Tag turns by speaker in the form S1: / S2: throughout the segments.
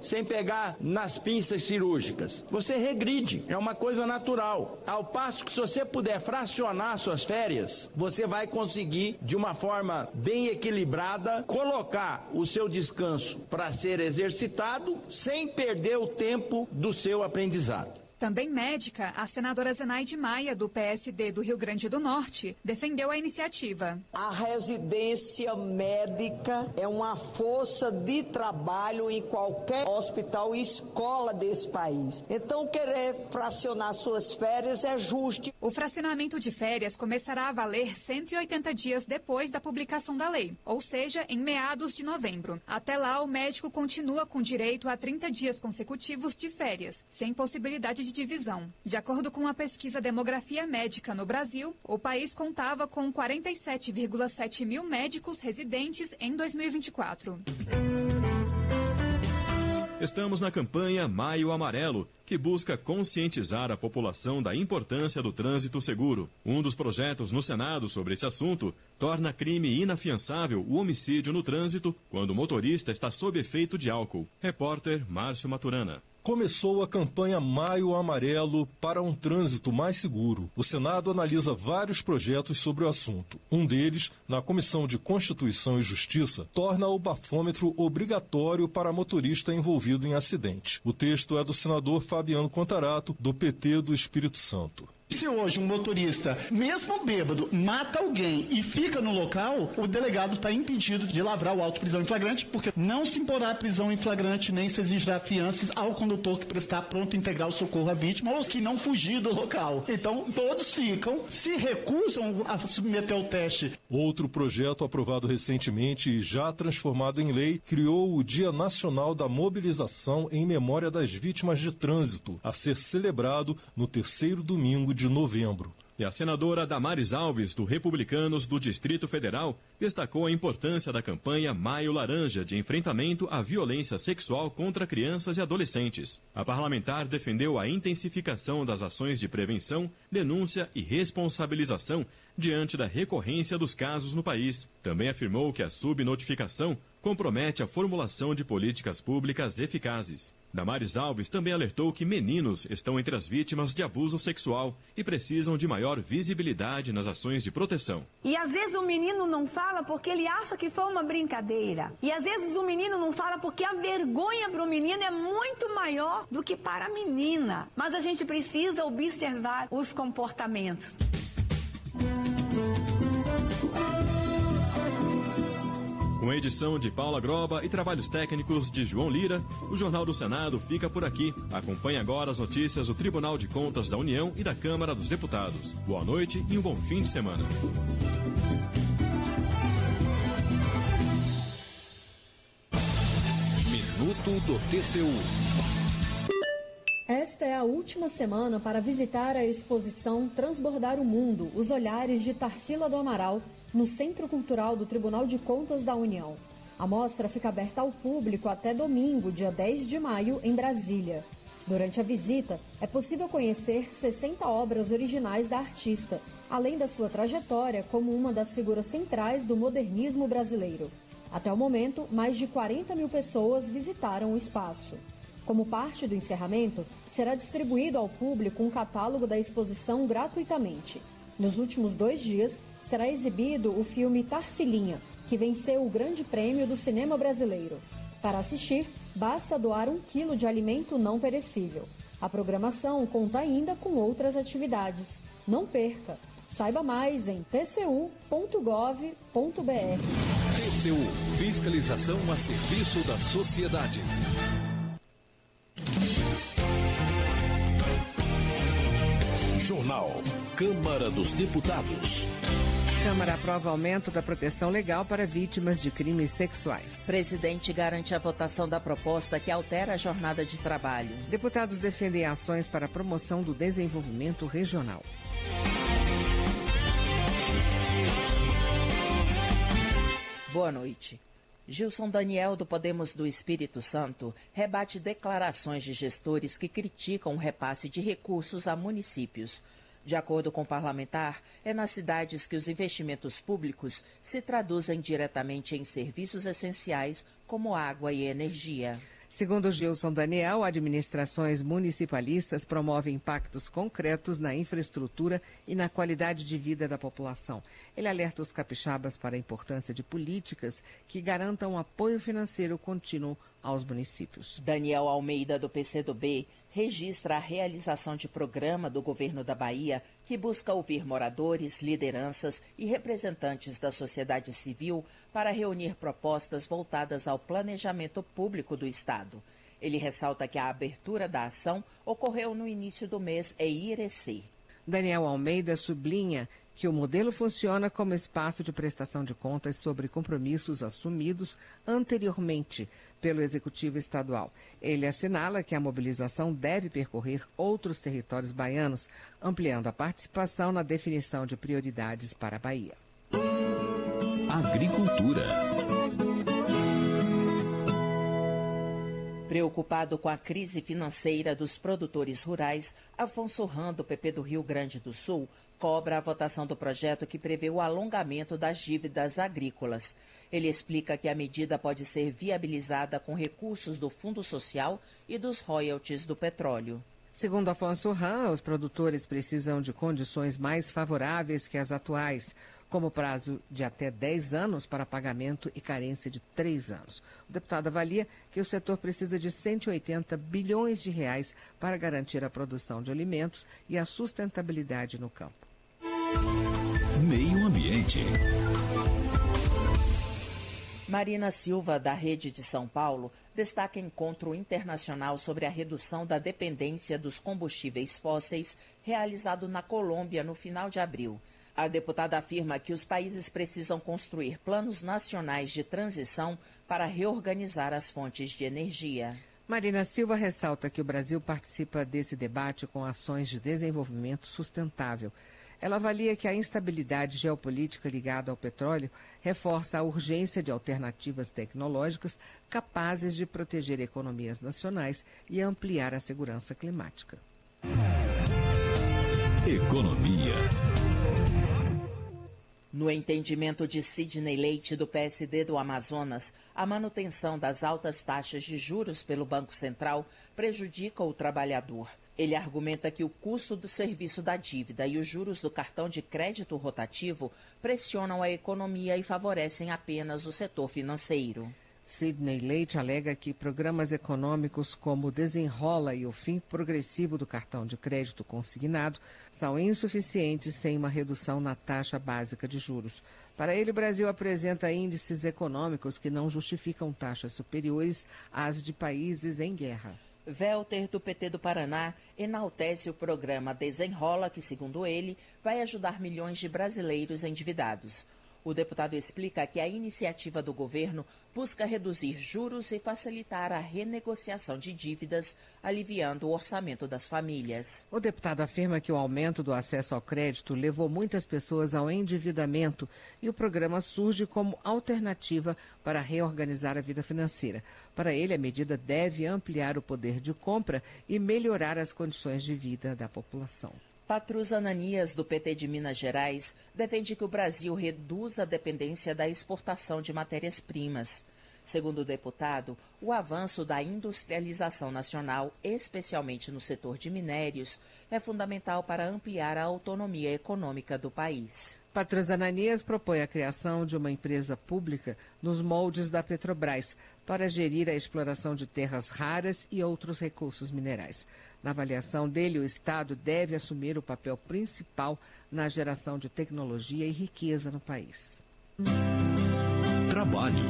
S1: sem pegar nas pinças cirúrgicas. Você regride, é uma coisa natural. Ao passo que se você puder fracionar suas férias, você vai conseguir, de uma forma bem equilibrada, colocar o seu descanso para ser exercitado sem perder o tempo do seu aprendizado.
S2: Também médica, a senadora Zenaide Maia, do PSD do Rio Grande do Norte, defendeu a iniciativa.
S3: A residência médica é uma força de trabalho em qualquer hospital e escola desse país. Então, querer fracionar suas férias é justo.
S2: O fracionamento de férias começará a valer 180 dias depois da publicação da lei, ou seja, em meados de novembro. Até lá, o médico continua com direito a 30 dias consecutivos de férias, sem possibilidade de divisão. De acordo com a pesquisa Demografia Médica no Brasil, o país contava com 47,7 mil médicos residentes em 2024.
S4: Estamos na campanha Maio Amarelo, que busca conscientizar a população da importância do trânsito seguro. Um dos projetos no Senado sobre esse assunto torna crime inafiançável o homicídio no trânsito quando o motorista está sob efeito de álcool. Repórter Márcio Maturana.
S5: Começou a campanha Maio Amarelo para um trânsito mais seguro. O Senado analisa vários projetos sobre o assunto. Um deles, na Comissão de Constituição e Justiça, torna o bafômetro obrigatório para motorista envolvido em acidente. O texto é do senador Fabiano Contarato, do PT do Espírito Santo.
S6: Se hoje um motorista, mesmo bêbado, mata alguém e fica no local, o delegado está impedido de lavrar o auto de prisão em flagrante, porque não se imporá prisão em flagrante, nem se exigirá fianças ao condutor que prestar pronto integral socorro à vítima ou que não fugir do local. Então, todos ficam, se recusam a submeter ao teste.
S5: Outro projeto aprovado recentemente e já transformado em lei criou o Dia Nacional da Mobilização em memória das vítimas de trânsito, a ser celebrado no terceiro domingo de novembro.
S4: E a senadora Damares Alves, do Republicanos do Distrito Federal, destacou a importância da campanha Maio Laranja de enfrentamento à violência sexual contra crianças e adolescentes. A parlamentar defendeu a intensificação das ações de prevenção, denúncia e responsabilização diante da recorrência dos casos no país. Também afirmou que a subnotificação compromete a formulação de políticas públicas eficazes. Damares Alves também alertou que meninos estão entre as vítimas de abuso sexual e precisam de maior visibilidade nas ações de proteção.
S7: E às vezes o menino não fala porque ele acha que foi uma brincadeira. E às vezes o menino não fala porque a vergonha para o menino é muito maior do que para a menina. Mas a gente precisa observar os comportamentos.
S4: Com a edição de Paula Groba e trabalhos técnicos de João Lira, o Jornal do Senado fica por aqui. Acompanhe agora as notícias do Tribunal de Contas da União e da Câmara dos Deputados. Boa noite e um bom fim de semana.
S8: Minuto do TCU.
S9: Esta é a última semana para visitar a exposição Transbordar o Mundo, os olhares de Tarsila do Amaral, no Centro Cultural do Tribunal de Contas da União. A mostra fica aberta ao público até domingo, dia 10 de maio, em Brasília. Durante a visita, é possível conhecer 60 obras originais da artista, além da sua trajetória como uma das figuras centrais do modernismo brasileiro. Até o momento, mais de 40 mil pessoas visitaram o espaço. Como parte do encerramento, será distribuído ao público um catálogo da exposição gratuitamente. Nos últimos 2 dias, será exibido o filme Tarsilinha, que venceu o Grande Prêmio do Cinema Brasileiro. Para assistir, basta doar 1 quilo de alimento não perecível. A programação conta ainda com outras atividades. Não perca! Saiba mais em tcu.gov.br.
S8: TCU, fiscalização a serviço da sociedade. Jornal Câmara dos Deputados.
S10: Câmara aprova aumento da proteção legal para vítimas de crimes sexuais.
S11: Presidente garante a votação da proposta que altera a jornada de trabalho.
S10: Deputados defendem ações para a promoção do desenvolvimento regional.
S11: Boa noite. Gilson Daniel, do Podemos do Espírito Santo, rebate declarações de gestores que criticam o repasse de recursos a municípios. De acordo com o parlamentar, é nas cidades que os investimentos públicos se traduzem diretamente em serviços essenciais como água e energia.
S10: Segundo Gilson Daniel, administrações municipalistas promovem impactos concretos na infraestrutura e na qualidade de vida da população. Ele alerta os capixabas para a importância de políticas que garantam apoio financeiro contínuo aos municípios.
S11: Daniel Almeida, do PCdoB, registra a realização de programa do governo da Bahia que busca ouvir moradores, lideranças e representantes da sociedade civil para reunir propostas voltadas ao planejamento público do Estado. Ele ressalta que a abertura da ação ocorreu no início do mês em Irecê.
S10: Daniel Almeida sublinha que o modelo funciona como espaço de prestação de contas sobre compromissos assumidos anteriormente pelo Executivo Estadual. Ele assinala que a mobilização deve percorrer outros territórios baianos, ampliando a participação na definição de prioridades para a Bahia.
S8: Agricultura.
S11: Preocupado com a crise financeira dos produtores rurais, Afonso Ram, do PP do Rio Grande do Sul, cobra a votação do projeto que prevê o alongamento das dívidas agrícolas. Ele explica que a medida pode ser viabilizada com recursos do Fundo Social e dos royalties do petróleo.
S10: Segundo Afonso Ram, os produtores precisam de condições mais favoráveis que as atuais, como prazo de até 10 anos para pagamento e carência de 3 anos. O deputado avalia que o setor precisa de 180 bilhões de reais para garantir a produção de alimentos e a sustentabilidade no campo.
S8: Meio Ambiente.
S11: Marina Silva, da Rede de São Paulo, destaca encontro internacional sobre a redução da dependência dos combustíveis fósseis realizado na Colômbia no final de abril. A deputada afirma que os países precisam construir planos nacionais de transição para reorganizar as fontes de energia.
S10: Marina Silva ressalta que o Brasil participa desse debate com ações de desenvolvimento sustentável. Ela avalia que a instabilidade geopolítica ligada ao petróleo reforça a urgência de alternativas tecnológicas capazes de proteger economias nacionais e ampliar a segurança climática.
S8: Economia.
S11: No entendimento de Sidney Leite, do PSD do Amazonas, a manutenção das altas taxas de juros pelo Banco Central prejudica o trabalhador. Ele argumenta que o custo do serviço da dívida e os juros do cartão de crédito rotativo pressionam a economia e favorecem apenas o setor financeiro.
S10: Sidney Leite alega que programas econômicos como o Desenrola e o fim progressivo do cartão de crédito consignado são insuficientes sem uma redução na taxa básica de juros. Para ele, o Brasil apresenta índices econômicos que não justificam taxas superiores às de países em guerra.
S11: Welter, do PT do Paraná, enaltece o programa Desenrola, que, segundo ele, vai ajudar milhões de brasileiros endividados. O deputado explica que a iniciativa do governo busca reduzir juros e facilitar a renegociação de dívidas, aliviando o orçamento das famílias.
S10: O deputado afirma que o aumento do acesso ao crédito levou muitas pessoas ao endividamento e o programa surge como alternativa para reorganizar a vida financeira. Para ele, a medida deve ampliar o poder de compra e melhorar as condições de vida da população.
S11: Patrus Ananias, do PT de Minas Gerais, defende que o Brasil reduza a dependência da exportação de matérias-primas. Segundo o deputado, o avanço da industrialização nacional, especialmente no setor de minérios, é fundamental para ampliar a autonomia econômica do país.
S10: Patrus Ananias propõe a criação de uma empresa pública nos moldes da Petrobras para gerir a exploração de terras raras e outros recursos minerais. Na avaliação dele, o Estado deve assumir o papel principal na geração de tecnologia e riqueza no país.
S8: Trabalho.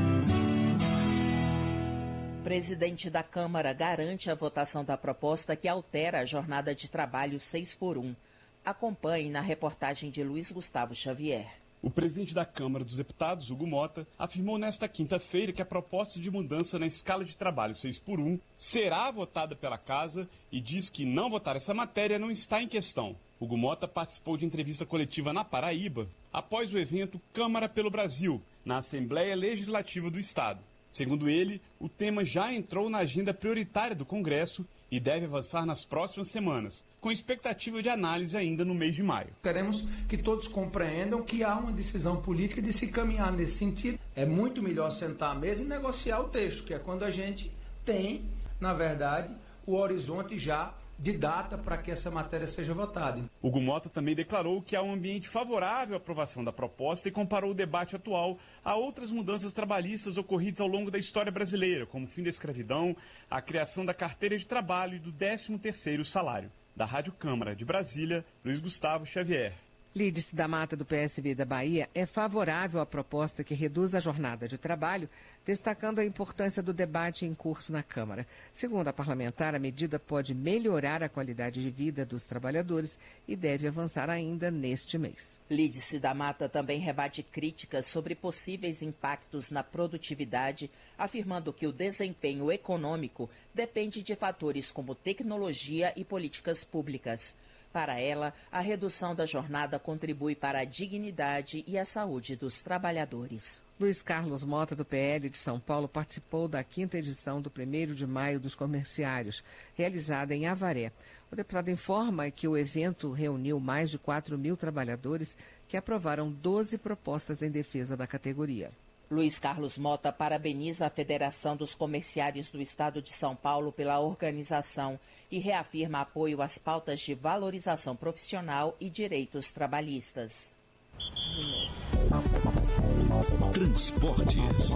S11: Presidente da Câmara garante a votação da proposta que altera a jornada de trabalho 6x1. Acompanhe na reportagem de Luiz Gustavo Xavier.
S12: O presidente da Câmara dos Deputados, Hugo Mota, afirmou nesta quinta-feira que a proposta de mudança na escala de trabalho 6x1 será votada pela Casa e diz que não votar essa matéria não está em questão. Hugo Mota participou de entrevista coletiva na Paraíba após o evento Câmara pelo Brasil, na Assembleia Legislativa do Estado. Segundo ele, o tema já entrou na agenda prioritária do Congresso e deve avançar nas próximas semanas, com expectativa de análise ainda no mês de maio.
S13: Queremos que todos compreendam que há uma decisão política de se caminhar nesse sentido. É muito melhor sentar à mesa e negociar o texto, que é quando a gente tem, na verdade, o horizonte já de data para que essa matéria seja votada.
S12: Hugo Mota também declarou que há um ambiente favorável à aprovação da proposta e comparou o debate atual a outras mudanças trabalhistas ocorridas ao longo da história brasileira, como o fim da escravidão, a criação da carteira de trabalho e do 13º salário. Da Rádio Câmara de Brasília, Luiz Gustavo Xavier.
S10: Lídice da Mata, do PSB da Bahia, é favorável à proposta que reduz a jornada de trabalho, destacando a importância do debate em curso na Câmara. Segundo a parlamentar, a medida pode melhorar a qualidade de vida dos trabalhadores e deve avançar ainda neste mês.
S11: Lídice da Mata também rebate críticas sobre possíveis impactos na produtividade, afirmando que o desempenho econômico depende de fatores como tecnologia e políticas públicas. Para ela, a redução da jornada contribui para a dignidade e a saúde dos trabalhadores.
S10: Luiz Carlos Mota, do PL de São Paulo, participou da 5ª edição do 1º de Maio dos Comerciários, realizada em Avaré. O deputado informa que o evento reuniu mais de 4.000 trabalhadores que aprovaram 12 propostas em defesa da categoria.
S11: Luiz Carlos Mota parabeniza a Federação dos Comerciários do Estado de São Paulo pela organização e reafirma apoio às pautas de valorização profissional e direitos trabalhistas.
S8: Transportes.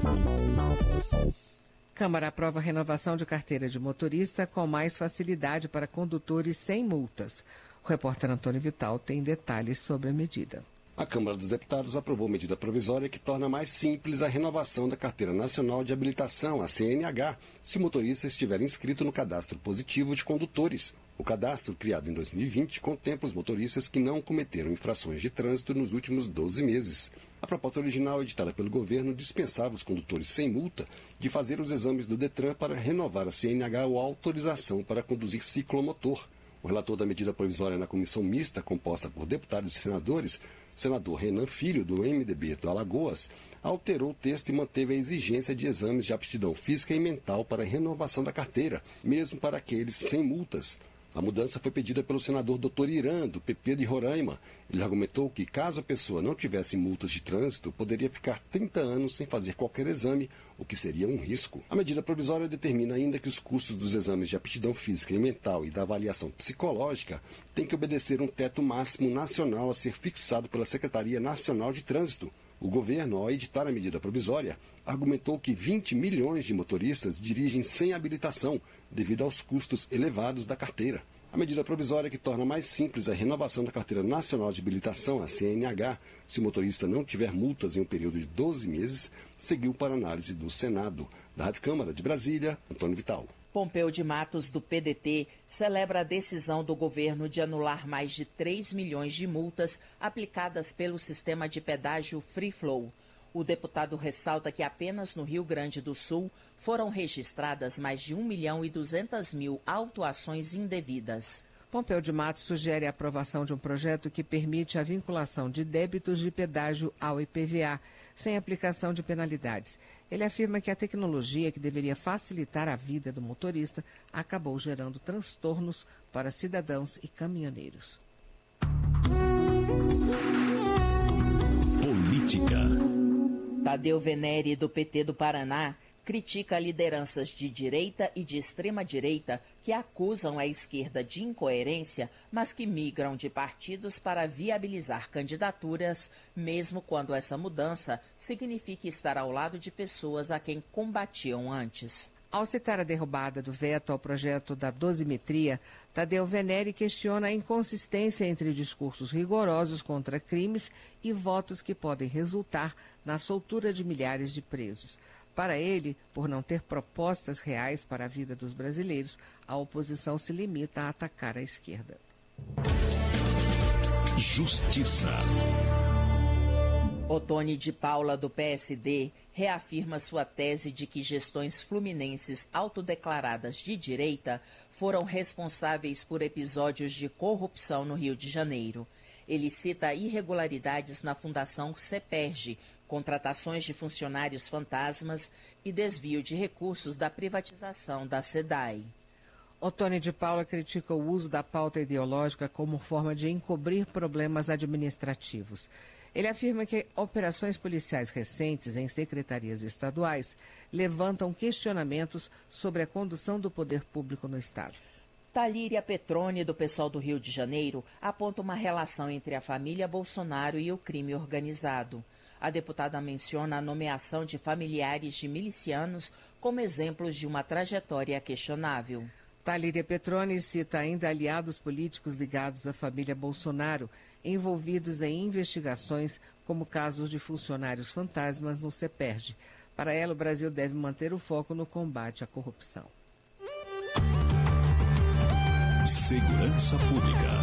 S10: Câmara aprova a renovação de carteira de motorista com mais facilidade para condutores sem multas. O repórter Antônio Vital tem detalhes sobre a medida.
S14: A Câmara dos Deputados aprovou medida provisória que torna mais simples a renovação da Carteira Nacional de Habilitação, a CNH, se o motorista estiver inscrito no Cadastro Positivo de Condutores. O cadastro, criado em 2020, contempla os motoristas que não cometeram infrações de trânsito nos últimos 12 meses. A proposta original, editada pelo governo, dispensava os condutores sem multa de fazer os exames do Detran para renovar a CNH ou autorização para conduzir ciclomotor. O relator da medida provisória na comissão mista, composta por deputados e senadores, senador Renan Filho, do MDB do Alagoas, alterou o texto e manteve a exigência de exames de aptidão física e mental para a renovação da carteira, mesmo para aqueles sem multas. A mudança foi pedida pelo senador Dr. Irã, do PP de Roraima. Ele argumentou que, caso a pessoa não tivesse multas de trânsito, poderia ficar 30 anos sem fazer qualquer exame, o que seria um risco. A medida provisória determina ainda que os custos dos exames de aptidão física e mental e da avaliação psicológica têm que obedecer um teto máximo nacional a ser fixado pela Secretaria Nacional de Trânsito. O governo, ao editar a medida provisória, argumentou que 20 milhões de motoristas dirigem sem habilitação, devido aos custos elevados da carteira. A medida provisória que torna mais simples a renovação da Carteira Nacional de Habilitação, a CNH, se o motorista não tiver multas em um período de 12 meses, seguiu para análise do Senado. Da Rádio Câmara de Brasília, Antônio Vital.
S11: Pompeu de Matos, do PDT, celebra a decisão do governo de anular mais de 3 milhões de multas aplicadas pelo sistema de pedágio Free Flow. O deputado ressalta que apenas no Rio Grande do Sul foram registradas mais de 1.200.000 autuações indevidas.
S10: Pompeu de Matos sugere a aprovação de um projeto que permite a vinculação de débitos de pedágio ao IPVA, sem aplicação de penalidades. Ele afirma que a tecnologia que deveria facilitar a vida do motorista acabou gerando transtornos para cidadãos e caminhoneiros.
S8: Política.
S11: Tadeu Venere, do PT do Paraná, critica lideranças de direita e de extrema-direita que acusam a esquerda de incoerência, mas que migram de partidos para viabilizar candidaturas, mesmo quando essa mudança signifique estar ao lado de pessoas a quem combatiam antes.
S10: Ao citar a derrubada do veto ao projeto da dosimetria, Tadeu Venere questiona a inconsistência entre discursos rigorosos contra crimes e votos que podem resultar na soltura de milhares de presos. Para ele, por não ter propostas reais para a vida dos brasileiros, a oposição se limita a atacar a esquerda.
S8: Justiça.
S11: Otone de Paula, do PSD, reafirma sua tese de que gestões fluminenses autodeclaradas de direita foram responsáveis por episódios de corrupção no Rio de Janeiro. Ele cita irregularidades na Fundação CEPERJ, contratações de funcionários fantasmas e desvio de recursos da privatização da SEDAI.
S10: Otone de Paula critica o uso da pauta ideológica como forma de encobrir problemas administrativos. Ele afirma que operações policiais recentes em secretarias estaduais levantam questionamentos sobre a condução do poder público no Estado.
S11: Talíria Petroni, do PSOL do Rio de Janeiro, aponta uma relação entre a família Bolsonaro e o crime organizado. A deputada menciona a nomeação de familiares de milicianos como exemplos de uma trajetória questionável.
S10: Talíria Petroni cita ainda aliados políticos ligados à família Bolsonaro, envolvidos em investigações como casos de funcionários fantasmas no CEPERJ. Para ela, o Brasil deve manter o foco no combate à corrupção.
S8: Segurança Pública.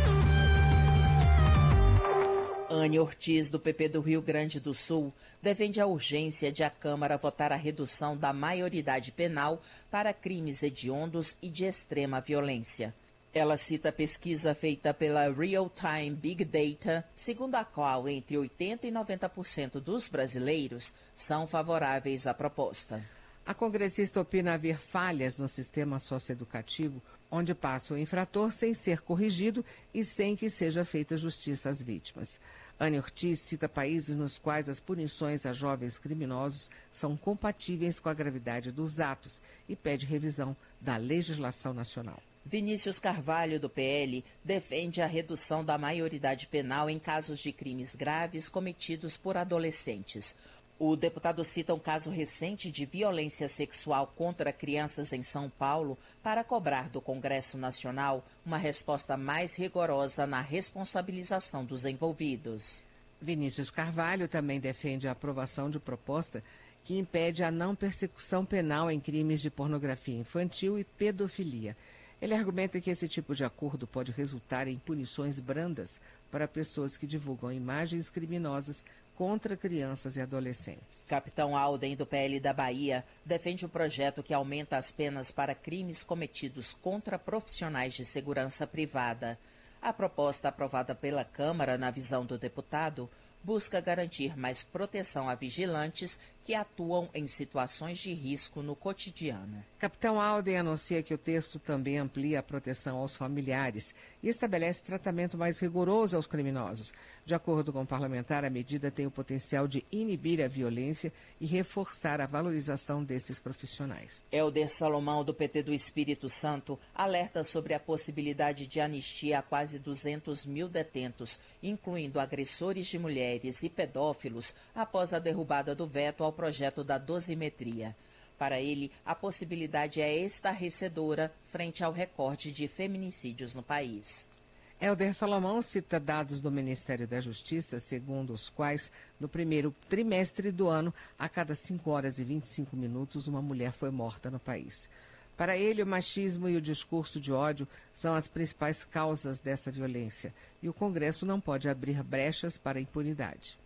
S11: Anne Ortiz, do PP do Rio Grande do Sul, defende a urgência de a Câmara votar a redução da maioridade penal para crimes hediondos e de extrema violência. Ela cita a pesquisa feita pela Real Time Big Data, segundo a qual entre 80% e 90% dos brasileiros são favoráveis à proposta.
S10: A congressista opina haver falhas no sistema socioeducativo, onde passa o infrator sem ser corrigido e sem que seja feita justiça às vítimas. Anne Ortiz cita países nos quais as punições a jovens criminosos são compatíveis com a gravidade dos atos e pede revisão da legislação nacional.
S11: Vinícius Carvalho, do PL, defende a redução da maioridade penal em casos de crimes graves cometidos por adolescentes. O deputado cita um caso recente de violência sexual contra crianças em São Paulo para cobrar do Congresso Nacional uma resposta mais rigorosa na responsabilização dos envolvidos.
S10: Vinícius Carvalho também defende a aprovação de proposta que impede a não persecução penal em crimes de pornografia infantil e pedofilia. Ele argumenta que esse tipo de acordo pode resultar em punições brandas para pessoas que divulgam imagens criminosas contra crianças e adolescentes.
S11: Capitão Alden, do PL da Bahia, defende o projeto que aumenta as penas para crimes cometidos contra profissionais de segurança privada. A proposta aprovada pela Câmara, na visão do deputado, busca garantir mais proteção a vigilantes que atuam em situações de risco no cotidiano.
S10: Capitão Alden anuncia que o texto também amplia a proteção aos familiares e estabelece tratamento mais rigoroso aos criminosos. De acordo com o parlamentar, a medida tem o potencial de inibir a violência e reforçar a valorização desses profissionais.
S11: Helder Salomão, do PT do Espírito Santo, alerta sobre a possibilidade de anistia a quase 200 mil detentos, incluindo agressores de mulheres e pedófilos, após a derrubada do veto ao projeto da dosimetria. Para ele, a possibilidade é estarrecedora frente ao recorde de feminicídios no país.
S10: Helder Salomão cita dados do Ministério da Justiça, segundo os quais, no primeiro trimestre do ano, a cada 5 horas e 25 minutos, uma mulher foi morta no país. Para ele, o machismo e o discurso de ódio são as principais causas dessa violência, e o Congresso não pode abrir brechas para a impunidade.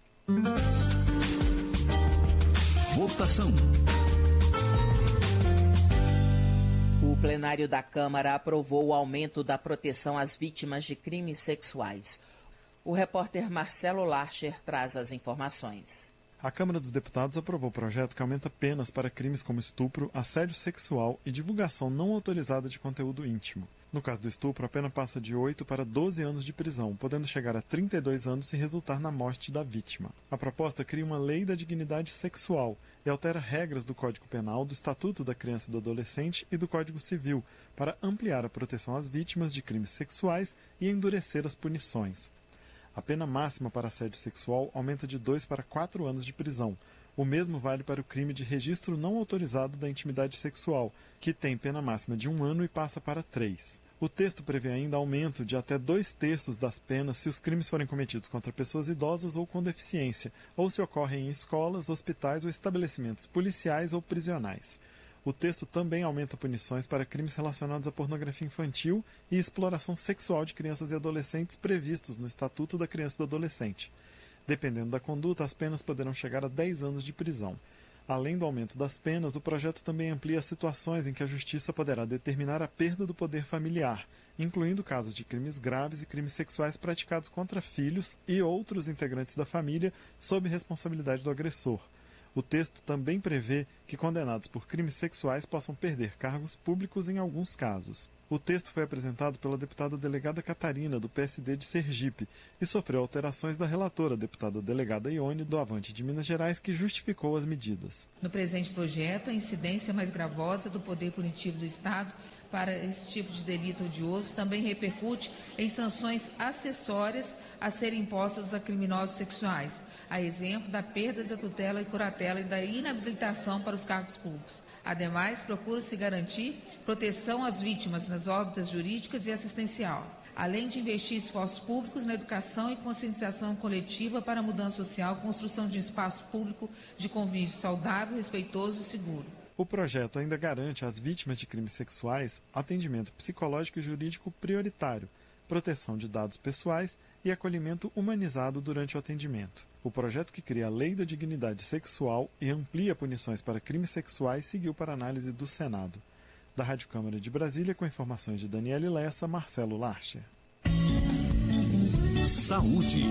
S8: Votação.
S11: O plenário da Câmara aprovou o aumento da proteção às vítimas de crimes sexuais. O repórter Marcelo Larcher traz as informações.
S15: A Câmara dos Deputados aprovou o projeto que aumenta penas para crimes como estupro, assédio sexual e divulgação não autorizada de conteúdo íntimo. No caso do estupro, a pena passa de 8 para 12 anos de prisão, podendo chegar a 32 anos se resultar na morte da vítima. A proposta cria uma lei da dignidade sexual e altera regras do Código Penal, do Estatuto da Criança e do Adolescente e do Código Civil para ampliar a proteção às vítimas de crimes sexuais e endurecer as punições. A pena máxima para assédio sexual aumenta de 2 para 4 anos de prisão. O mesmo vale para o crime de registro não autorizado da intimidade sexual, que tem pena máxima de 1 ano e passa para 3. O texto prevê ainda aumento de até 2/3 das penas se os crimes forem cometidos contra pessoas idosas ou com deficiência, ou se ocorrem em escolas, hospitais ou estabelecimentos policiais ou prisionais. O texto também aumenta punições para crimes relacionados à pornografia infantil e exploração sexual de crianças e adolescentes previstos no Estatuto da Criança e do Adolescente. Dependendo da conduta, as penas poderão chegar a 10 anos de prisão. Além do aumento das penas, o projeto também amplia as situações em que a Justiça poderá determinar a perda do poder familiar, incluindo casos de crimes graves e crimes sexuais praticados contra filhos e outros integrantes da família sob responsabilidade do agressor. O texto também prevê que condenados por crimes sexuais possam perder cargos públicos em alguns casos. O texto foi apresentado pela deputada delegada Catarina, do PSD de Sergipe, e sofreu alterações da relatora, deputada delegada Ione, do Avante de Minas Gerais, que justificou as medidas.
S16: No presente projeto, a incidência mais gravosa do poder punitivo do Estado para esse tipo de delito odioso também repercute em sanções acessórias a serem impostas a criminosos sexuais, a exemplo da perda da tutela e curatela e da inabilitação para os cargos públicos. Ademais, procura-se garantir proteção às vítimas nas órbitas jurídicas e assistencial, além de investir esforços públicos na educação e conscientização coletiva para a mudança social, construção de espaço público de convívio saudável, respeitoso e seguro.
S15: O projeto ainda garante às vítimas de crimes sexuais atendimento psicológico e jurídico prioritário, proteção de dados pessoais e acolhimento humanizado durante o atendimento. O projeto que cria a Lei da Dignidade Sexual e amplia punições para crimes sexuais seguiu para análise do Senado. Da Rádio Câmara de Brasília, com informações de Daniele Lessa, Marcelo Larcher.
S8: Saúde.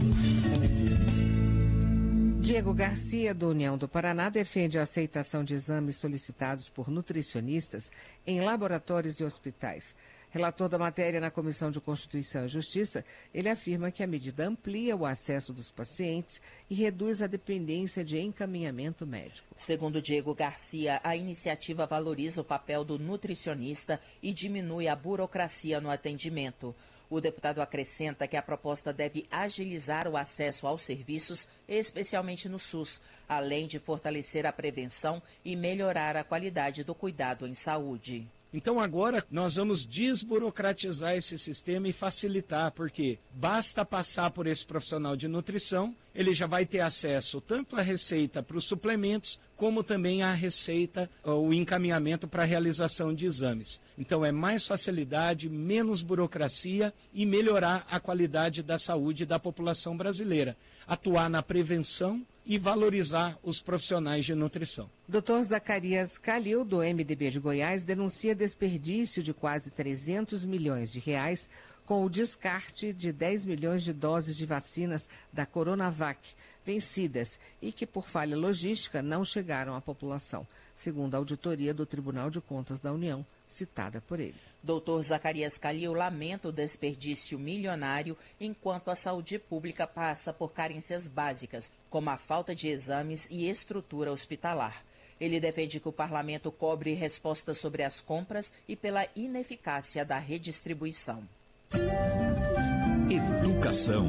S10: Diego Garcia, do União do Paraná, defende a aceitação de exames solicitados por nutricionistas em laboratórios e hospitais. Relator da matéria na Comissão de Constituição e Justiça, ele afirma que a medida amplia o acesso dos pacientes e reduz a dependência de encaminhamento médico.
S11: Segundo Diego Garcia, a iniciativa valoriza o papel do nutricionista e diminui a burocracia no atendimento. O deputado acrescenta que a proposta deve agilizar o acesso aos serviços, especialmente no SUS, além de fortalecer a prevenção e melhorar a qualidade do cuidado em saúde.
S17: Então agora nós vamos desburocratizar esse sistema e facilitar, porque basta passar por esse profissional de nutrição, ele já vai ter acesso tanto à receita para os suplementos, como também à receita, o encaminhamento para a realização de exames. Então é mais facilidade, menos burocracia e melhorar a qualidade da saúde da população brasileira. Atuar na prevenção e valorizar os profissionais de nutrição.
S10: Dr. Zacarias Calil, do MDB de Goiás, denuncia desperdício de quase 300 milhões de reais com o descarte de 10 milhões de doses de vacinas da Coronavac vencidas e que, por falha logística, não chegaram à população, segundo a auditoria do Tribunal de Contas da União, citada por ele.
S11: Dr. Zacarias Calil lamenta o desperdício milionário enquanto a saúde pública passa por carências básicas, como a falta de exames e estrutura hospitalar. Ele defende que o parlamento cobre respostas sobre as compras e pela ineficácia da redistribuição.
S8: Educação.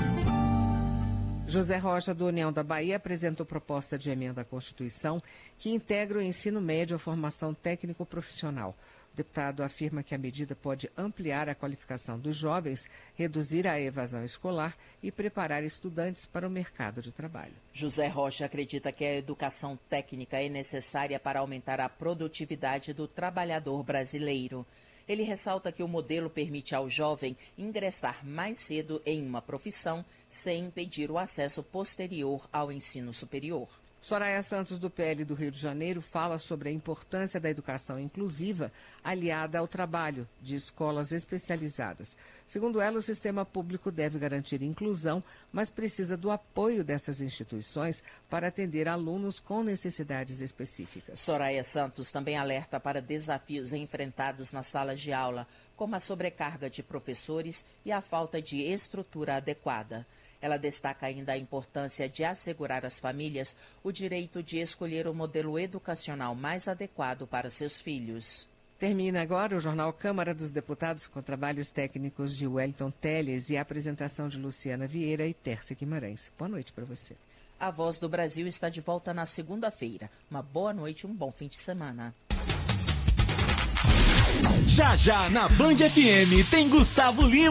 S10: José Rocha, do União da Bahia, apresentou proposta de emenda à Constituição que integra o ensino médio à formação técnico-profissional. O deputado afirma que a medida pode ampliar a qualificação dos jovens, reduzir a evasão escolar e preparar estudantes para o mercado de trabalho.
S11: José Rocha acredita que a educação técnica é necessária para aumentar a produtividade do trabalhador brasileiro. Ele ressalta que o modelo permite ao jovem ingressar mais cedo em uma profissão sem impedir o acesso posterior ao ensino superior.
S10: Soraya Santos, do PL do Rio de Janeiro, fala sobre a importância da educação inclusiva aliada ao trabalho de escolas especializadas. Segundo ela, o sistema público deve garantir inclusão, mas precisa do apoio dessas instituições para atender alunos com necessidades específicas.
S11: Soraya Santos também alerta para desafios enfrentados nas salas de aula, como a sobrecarga de professores e a falta de estrutura adequada. Ela destaca ainda a importância de assegurar às famílias o direito de escolher o modelo educacional mais adequado para seus filhos.
S10: Termina agora o Jornal Câmara dos Deputados com trabalhos técnicos de Wellington Teles e a apresentação de Luciana Vieira e Tércia Guimarães. Boa noite para você.
S11: A Voz do Brasil está de volta na segunda-feira. Uma boa noite e um bom fim de semana.
S8: Já já na Band FM tem Gustavo Lima.